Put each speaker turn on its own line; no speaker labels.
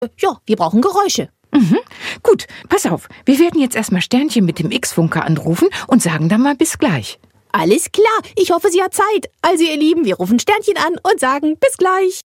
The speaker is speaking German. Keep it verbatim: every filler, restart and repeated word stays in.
Ja, wir brauchen Geräusche.
Mhm. Gut, pass auf. Wir werden jetzt erstmal Sternchen mit dem X-Funker anrufen und sagen dann mal bis gleich.
Alles klar, ich hoffe, sie hat Zeit. Also ihr Lieben, wir rufen Sternchen an und sagen bis gleich.